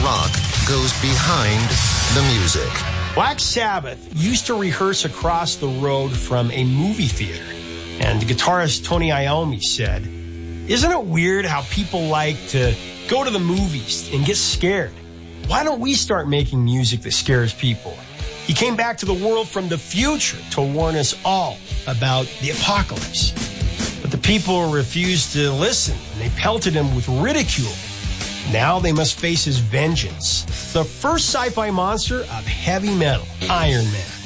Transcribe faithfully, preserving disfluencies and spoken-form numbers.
rock goes behind the music. Black Sabbath used to rehearse across the road from a movie theater. And the guitarist Tony Iommi said, "Isn't it weird how people like to go to the movies and get scared? Why don't we start making music that scares people?" He came back to the world from the future to warn us all about the apocalypse. But the people refused to listen, and they pelted him with ridicule. Now they must face his vengeance. The first sci-fi monster of heavy metal, Iron Man.